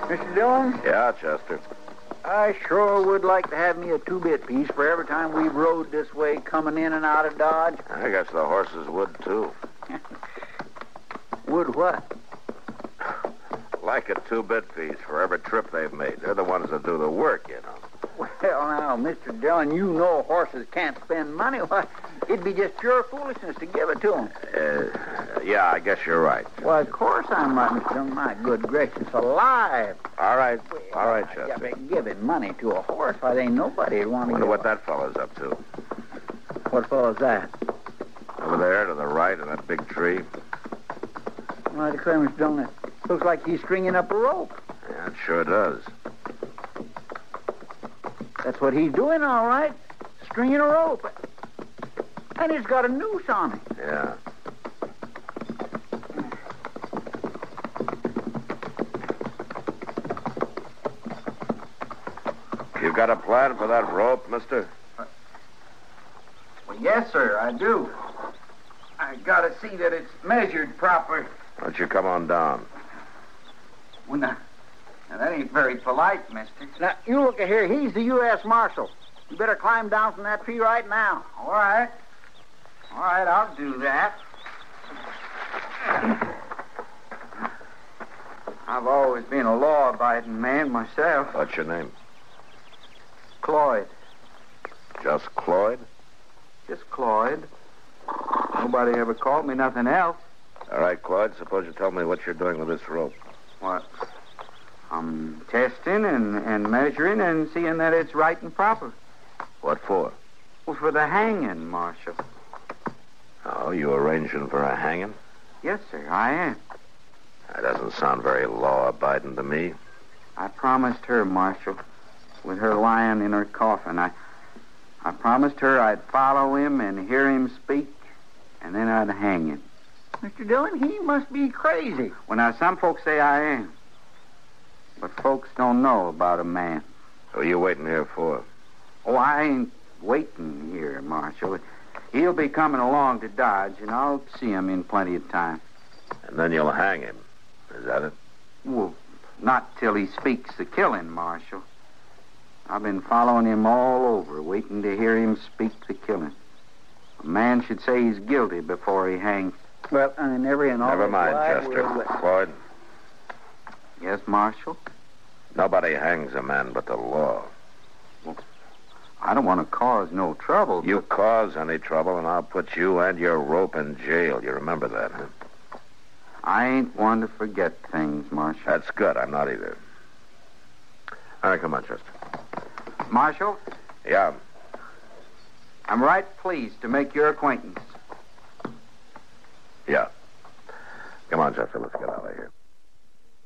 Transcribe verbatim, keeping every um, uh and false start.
Mister Dillon? Yeah, Chester. I sure would like to have me a two-bit piece for every time we've rode this way coming in and out of Dodge. I guess the horses would, too. Would what? Like a two-bit piece for every trip they've made. They're the ones that do the work, you know. Well, now, Mister Dillon, you know horses can't spend money. Why, it'd be just pure foolishness to give it to them. Uh, yeah, I guess you're right. Well, of course I'm right, Mister Dillon. My good gracious, alive. All right. Well, All right, yeah, Chester. but giving money to a horse, why, there ain't nobody would want to Wonder give what a- that fellow's up to. What fellow's that? Over there to the right in that big tree. Well, I declare, Mister Dillon, it looks like he's stringing up a rope. Yeah, it sure does. That's what he's doing, all right. Stringing a rope. And he's got a noose on it. Yeah. You got a plan for that rope, mister? Well, yes, sir, I do. I got to see that it's measured proper. Why don't you come on down? Well, now, now, that ain't very polite, mister. Now, you look at here. He's the U S Marshal. You better climb down from that tree right now. All right. All right, I'll do that. I've always been a law-abiding man myself. What's your name? Cloyd. Just Cloyd? Just Cloyd. Nobody ever called me nothing else. All right, Cloyd, suppose you tell me what you're doing with this rope. What? I'm testing and, and measuring and seeing that it's right and proper. What for? Well, for the hanging, Marshal. Oh, you arranging for a hanging? Yes, sir, I am. That doesn't sound very law-abiding to me. I promised her, Marshal, with her lying in her coffin. I, I promised her I'd follow him and hear him speak, and then I'd hang him. Mister Dillon, he must be crazy. Well, now, some folks say I am. But folks don't know about a man. Who are you waiting here for? Oh, I ain't waiting here, Marshal. He'll be coming along to Dodge, and I'll see him in plenty of time. And then you'll hang him. Is that it? Well, not till he speaks the killing, Marshal. I've been following him all over, waiting to hear him speak the killing. A man should say he's guilty before he hangs. Well, and every and all. Never mind, Chester. Will... Cloyd. Yes, Marshal? Nobody hangs a man but the law. Well, I don't want to cause no trouble. You but... cause any trouble, and I'll put you and your rope in jail. You remember that, huh? I ain't one to forget things, Marshal. That's good. I'm not either. All right, come on, Chester. Marshal? Yeah. I'm right pleased to make your acquaintance. Yeah. Come on, Chester. Let's get out of here.